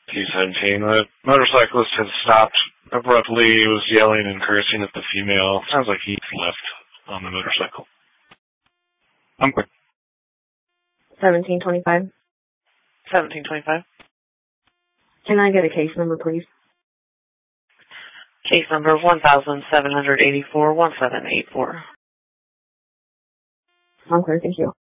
P17. The motorcyclist had stopped abruptly. He was yelling and cursing at the female. Sounds like he left on the motorcycle. I'm quick. 1725. 1725. Can I get a case number, please? Case number 1784-1784. I'm clear, thank you.